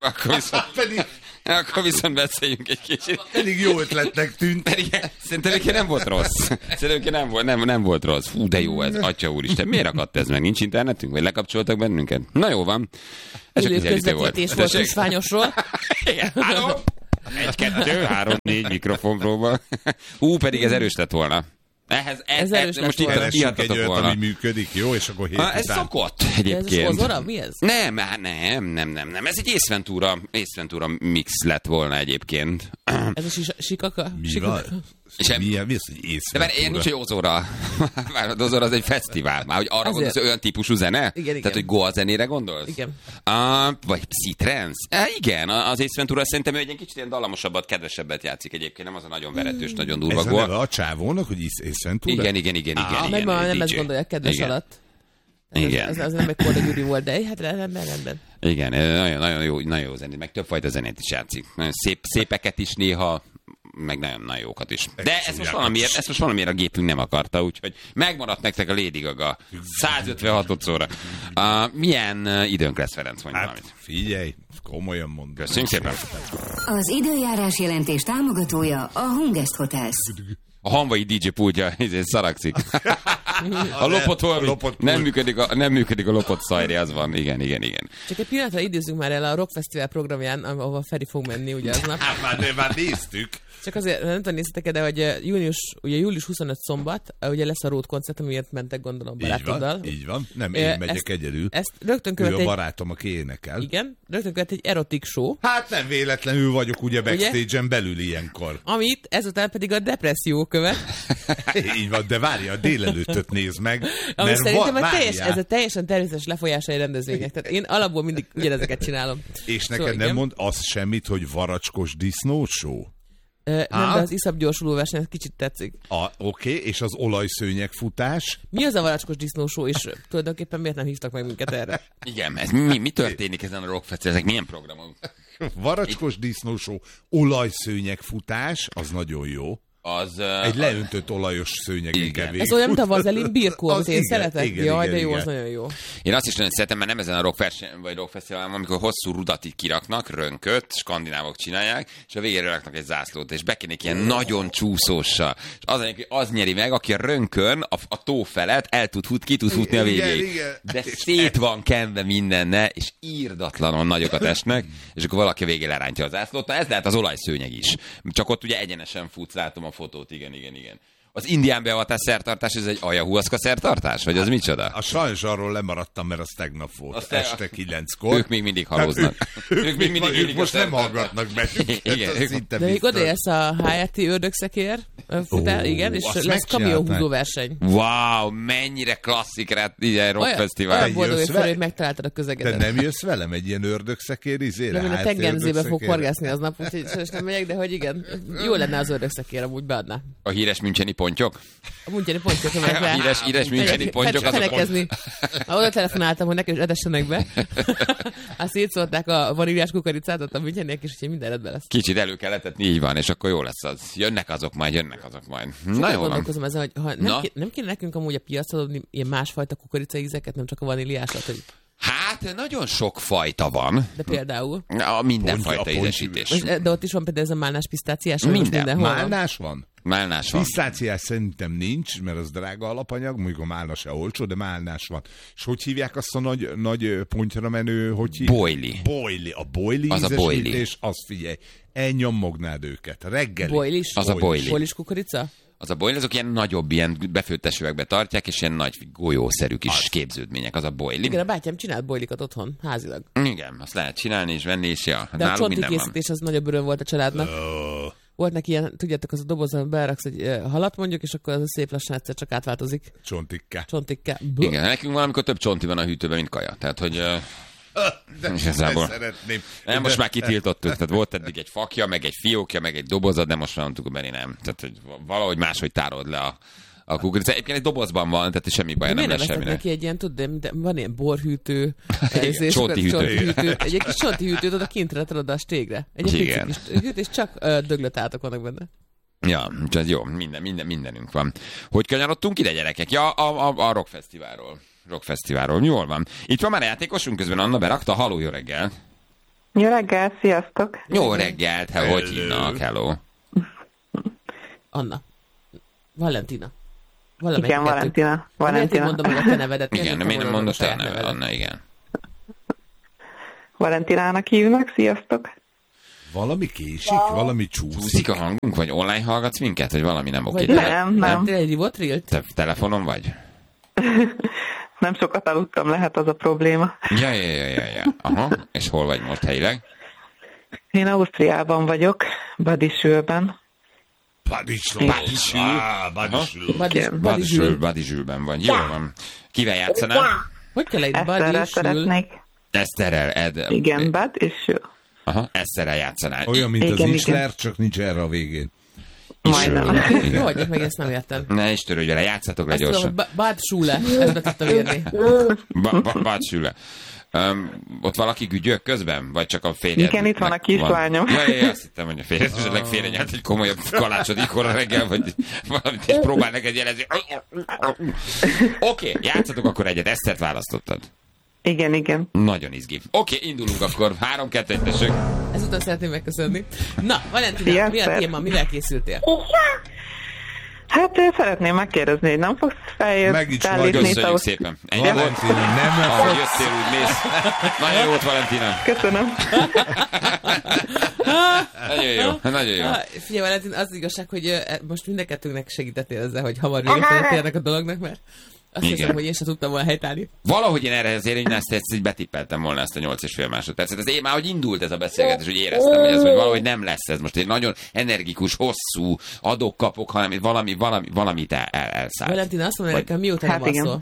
Akkor viszont beszéljünk egy kicsit. Pedig jó ötletnek tűnt. Szerintem nem volt rossz. Nem volt rossz. Fú, de jó ez, atya úristen. Miért akadt ez meg? Nincs internetünk? Vagy lekapcsoltak bennünket? Na jó van. Ez csak közvetítés volt Tusványosról. Igen, 1, 2, 3, 4 mikrofon próba. Pedig ez erős lett volna. Ez most itt egy olyat, volna. Ami működik, jó? És akkor ez szokott egyébként. Ez Ozora? Mi ez? Nem. Ez egy Ace Ventura mix lett volna egyébként. Ez a Sikaka? Mi van? Mi az, hogy Ace Ventura? De nincs, hogy Ozora. Az Ozora az egy fesztivál. Már hogy arra gondolsz, olyan típusú zene? Igen. Tehát, hogy Goa zenére gondolsz? Igen. Vagy Psytrance? Igen, az Ace Ventura szerintem ő egy kicsit ilyen dallamosabbat, kedvesebbet játszik egyébként. Nem az a nagyon veretős, nagyon durva Goa. Ez a csávónak, hogy Ace Ventura? Igen. Meg ma nem ezt gondolják, kedves alatt. Igen. Ez nem egy Korda Gyuri volt, de hát rendben. Igen, nagyon jó zenét, meg többfajta zenét is játszik. Nagyon szépeket is néha, meg nagyon jókat is. De ezt most valamiért a gépünk nem akarta, úgyhogy megmaradt nektek a Lady Gaga 156-szorra. Milyen időnk lesz, Ferenc, mondja valamit? Figyelj, komolyan mondom. Köszönjük szépen. Az időjárás jelentés támogatója a Hungest Hotels. A hanvai DJ pultja szaragszik. A lopott nem működik a lopott szajri, az van. Igen. Csak egy pillanatra időzzünk már el a Rock Festival programján, ahova Feri fog menni ugye aznap. Már néztük. Csak azért, nem tudom, néztetek, de hogy július 25 szombat, ugye lesz a Rót koncert, amiért mentek, gondolom, barátoddal. Így van. Nem, én megyek egyedül. Ezt rögtön követ ő a barátom, aki énekel. Igen, rögtön követ egy erotik show. Hát nem véletlenül vagyok ugye backstage-en belül ilyenkor. Amit ezután pedig a depresszió követ. Így van, de várja, a délelőttöt nézd meg. Ami szerintem ez a teljesen természetes lefolyása egy rendezvénynek. Tehát én alapból mindig ugyanezeket csinálom. És neked nem mond az semmit, hogy varacskos disznóshow? Nem, de az iszap gyorsuló verseny, kicsit tetszik. Oké, és az olajszőnyeg futás? Mi az a varacskos disznóshow, és tulajdonképpen miért nem hívtak meg minket erre? Igen, ez mi történik ezen a Rock Festival? Ezek milyen programok? Varacskos disznóshow, olajszőnyeg futás, az nagyon jó. Egy leöntött olajos szőnyegen kevés. Ez olyan, mint a vazelin birkó, amit én szeretek. Jaj, de jó, az nagyon jó. Én azt is nagyon szeretem, mert nem ezen a Rock Festivalon, amikor hosszú rudat így kiraknak, rönköt, skandinávok csinálják, és a végére raknak egy zászlót, és bekénik ilyen nagyon csúszóssal. És az nyeri meg, aki a rönkön, a tó felett ki tud futni a végéig. Igen. De szét van kenve mindenne, és írdatlanon nagyokat esnek, és akkor valaki a végén lerántja a zászlót. Ez lehet az olajszőnyeg is. Csak ott ugye egyenesen futsz, látom a fotót, igen. Az indián beavatás szertartás, ez egy ayahuasca szertartás? Vagy az micsoda? A sajnos arról lemaradtam, mert az tegnap volt. Este 9-kor. Ők még mindig halóznak. Ők most nem hallgatnak meg. De még odaérsz a HRT ördögszekér futál, igen, és lesz kamionhúzó verseny. Wow, mennyire klasszik ilyen rockfesztivál. Olyan boldog, hogy megtaláltad a közegedet. De nem jössz velem egy ilyen ördögszekér izére? Nem, én a tengerzébe fog horgászni aznap, úgyhogy sajnos nem megyek, de hogy igen, jó lenne az ördögszekér, amúgy beadná. A híres müncheni pontyok? A müncheni pontyok. A híres müncheni pontyok. Oda telefonáltam, hogy nekem is edessenek be. Hát szétszólták a vaníliás kukoricát, ott a müncheniek is, úgyhogy minden rendben lesz. Kicsit elő kell etetni, így van, és akkor jó lesz az. Jönnek azok majd. Na jó van. Gondolkozom ezen, hogy nem kéne nekünk amúgy a piacra adni ilyen másfajta kukoricaízeket, nem csak a vaníliásat, hogy... Hát, nagyon sok fajta van. De például? Mindenfajta ízesítés. De ott is van például ez a málnás pisztáciás? Málnás van? Málnás van. Pisztáciás szerintem nincs, mert az drága alapanyag, mondjuk a málna se olcsó, de málnás van. És hogy hívják azt a nagy pontyra menő, hogy hívják? Boily. A boily ízesítés, azt figyelj, elnyomognád őket. Reggeli. Boilis? Az a boily. Boilis kukorica? Az a boily, azok ilyen nagyobb, ilyen befőttes üvegbe tartják, és ilyen nagy golyószerű kis képződmények, az a boily. Igen, a bátyám csinált boilikat otthon, házilag. Igen, azt lehet csinálni és venni, és ja. De a csonti készítés az nagyobb öröm volt a családnak. Volt neki ilyen, tudjátok, az a dobozban beraksz egy halat mondjuk, és akkor az a szép lassan egyszer csak átváltozik. Csontikká. Igen, nekünk valamikor több csonti van a hűtőben, mint kaja. Tehát, hogy... De szeretném. Nem, most már kitiltottuk. Tehát volt eddig egy fakja, meg egy fiókja, meg egy dobozat, de most már mondtuk, hogy nem. Tehát, hogy valahogy máshogy tárod le a kukorica. Egyébként egy dobozban van, tehát semmi baj nem lesz semminek. Neki egy ilyen, tudod, van ilyen borhűtő, csonti hűtő. Egy kis csonti hűtőt oda kintre tudod a stégre. Egy kis hűtő, és csak döglötátok vannak benne. Ja, ez jó, mindenünk van. Hogy kanyarodtunk ide, gyerekek? Ja, a Rock Fesztiválról. Jól van. Itt van már a játékosunk, közben Anna berakta. Halló, jó reggel! Jó reggel, sziasztok! Jó reggelt, hogy hívnak, hello. Anna. Valentina. Igen, Valentina. Valentina. Mondom meg a te nevedet. Igen, de miért nem mondod te a nevet? Anna, igen. Valentinának hívnak, sziasztok! Valami késik, valami csúszik. Csúszik a hangunk, vagy online hallgatsz minket, vagy valami nem oké? Nem. Te egy rivotrilt? Te telefonon vagy? Nem sokat aludtam, lehet az a probléma. Ja. Aha, és hol vagy most helyileg? Én Ausztriában vagyok, Badisülben. Badisülben vagy. Jó van. Kivel játszanál? Hogy kell egy Eszterrel szeretnék. Eszterrel, Ed. Igen, Bad és Sül. Aha, Eszterrel játszanál. Olyan, mint az Isler, csak nincs erre a végén. Majdnem. Jó, hogy meg ezt nem értem. Ne is törődj vele, játszatok le gyorsan. Bad Schule, ezt be tudtam írni. Bad Schule. Ott valaki gügyök közben? Vagy csak a férjed? Igen, itt van a kislányom. Ja, azt hittem, hogy a férjed esetleg férje nyert egy komolyabb kalácsot ikora reggel, vagy valamit, és próbál neked jelezni. Oké, játszatok akkor egyet. Esztert választottad. Igen. Nagyon izgi. Oké, indulunk akkor. 3-2-1, tessék. Ezután szeretném megköszönni. Na, Valentina, mi a téma? Mivel készültél? Hát szeretném megkérdezni, hogy nem fogsz feljött állítni. Köszönjük szépen. Ennyi volt. Nem ahogy jöttél, úgy mész. Nagyon jó volt, Valentina. Köszönöm. Nagyon jó. Figyelj, Valentina, az igazság, hogy most mindenkettőnknek segítettél ezzel, hogy hamar véget érnek a dolognak, mert azt hiszem, hogy én sem tudtam volna helytállni. Valahogy én erre azért én ezt betippeltem volna ezt a 8,5 másodpercet. Ez én már, hogy indult ez a beszélgetés, hogy éreztem, hogy ez hogy valahogy nem lesz ez most egy nagyon energikus, hosszú adok-kapok, hanem valamit elszállt. Valentina, azt mondja nekem, mióta nem alszol?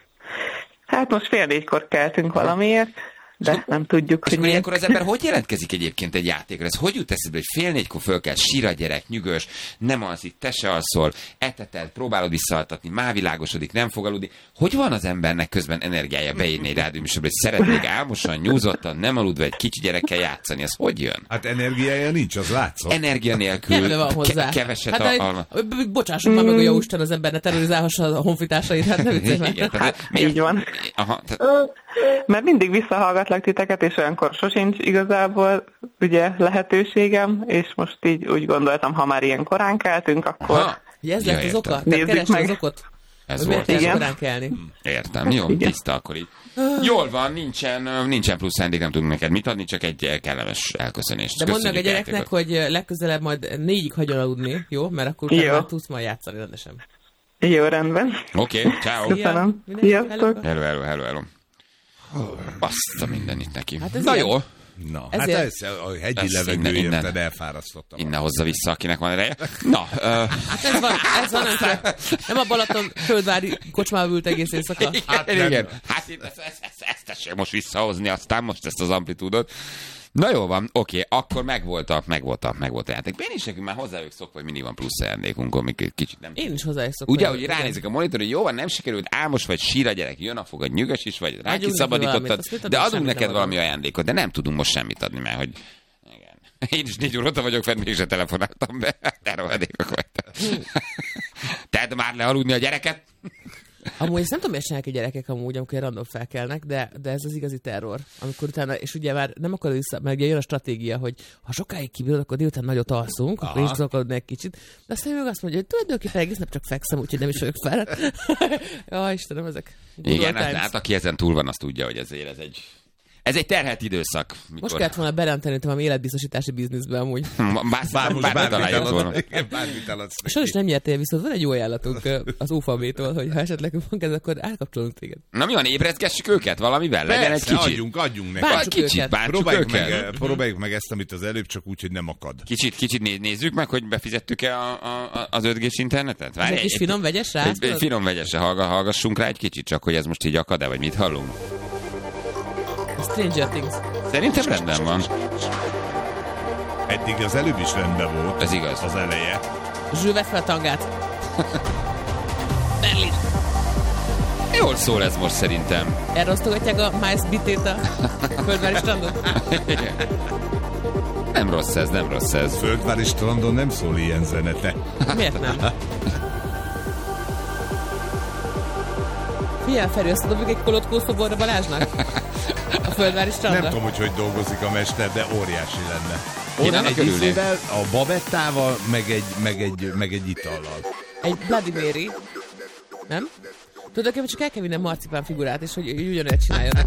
Hát most 3:30 keltünk valamiért. De nem tudjuk, hogy miért. Ilyenkor az ember hogy jelentkezik egyébként egy játékra? Ez hogy jut eszedbe, hogy 3:30 föl kell, sír a gyerek, nyugös, nem alszik, te se alszol, eteted, próbálod visszaaltatni, már világosodik, nem fog aludni. Hogy van az embernek közben energiája beírni egy rádióműsorba, hogy szeretnék álmosan, nyúzottan, nem aludva egy kicsi gyerekkel játszani? Ez hogy jön? Hát energiája nincs, az látszott. Energia nélkül van hozzá. Keveset bocsássuk már meg, hogy jó Isten az ember ne terrorizálhassa a honfitársait, hát nem vicces. Így van. Mert mindig visszahallgatlak titeket, és olyankor sosincs igazából ugye lehetőségem, és most így úgy gondoltam, ha már ilyen korán keltünk, akkor... Ez lett az oka? Te keresd az okot? Ez volt. Igen. Korán kelni. Értem, jó, tiszta akkor így. Jól van, nincsen plusz szándék, nem tudunk neked mit adni, csak egy kellemes elköszönést. De mondd meg a gyereknek, hogy legközelebb majd 4-ig hagyjon aludni, jó? Mert akkor már tudsz majd játszani rendesen. Jó, rendben. Oké, ciao. Köszönöm. Sziasztok. Hello. Azt a mindenit neki. Hát ez na ilyen. Jó. Na, hát ez a hegyi levegőért elfárasztottam. Innen hozza vissza, akinek van ereje. Na. Hát ez van, nem a Balaton földvári kocsmába ült egész éjszaka. Igen. Hát ezt tessék most visszahozni, aztán most ezt az amplitúdot. Na jó van, oké, akkor megvolt a játék. Én is nekünk már hozzájuk szokva, hogy mindig van plusz ajándékunk, amik kicsit nem... Én is hozzájuk szokva. Ugye, hogy ránézek a monitor, hogy jó van, nem sikerült, álmos vagy, sír a gyerek, jön a fogad, nyugas is vagy, rá kiszabadítottad, de adunk neked valami ajándékot, de nem tudunk most semmit adni, mert hogy... Igen. Én is 4 óta vagyok fenn, mégse telefonáltam be. Te rohadékok vagytok. Tedd már le aludni a gyereket. Amúgy ezt nem tudom, miért csinálják a gyerekek amúgy, amikor random felkelnek, de ez az igazi terror. Amikor utána, és ugye már nem akar vissza, mert ugye jön a stratégia, hogy ha sokáig kibírod, akkor délután nagyot alszunk, akkor is gondolkodni egy kicsit. De aztán meg azt mondja, hogy tulajdonképpen egész nap csak fekszem, úgyhogy nem is vagyok fáradt. Ja, Istenem, ezek. Igen, hát aki ezen túl van, azt tudja, hogy ez egy terhelt időszak. Mikor... Most kellett volna berendteni valami életbiztosítási bizniszbe amúgy. Bármit találjuk volna. Sajnos nem nyertél, viszont van egy jó ajánlatunk az UFAB-tól, hogy ha esetleg van ez, akkor elkapcsolunk téged. Na mi van, ébrezgessük őket valamivel? Legyen egy kicsit. Adjunk nekik. Próbáljuk meg ezt, amit az előbb, csak úgy, hogy nem akad. Kicsit nézzük meg, hogy befizettük-e az 5G-s internetet? Ez egy kis finom vegyes rá? Egy finom vegyesre hallgassunk rá egy kicsit, csak hogy ez most így akad-e, vagy mit hallunk? Stranger Things. Szerintem rendben van. Eddig az előbb is rendben volt. Ez igaz. Az eleje. Zsül, vedd fel a tangát. Berlin. Jól szól ez most szerintem. Erre osztogatják a Miles Bitét a földvári strandon? Nem rossz ez. Földvári strandon nem szól ilyen zenete. Miért nem? Figyelj, Feri, azt dobjuk egy kolotkó szoborra Balázsnak? A Földvári strandra? Nem tudom, hogy dolgozik a mester, de óriási lenne. Én Oda annak egy örülnék. izével, a babettával, meg egy itallal. Egy Bloody Mary. Nem? Tudod, hogy csak el kell vinnem marcipán figurát, és hogy ugyanolyan csináljon nekem.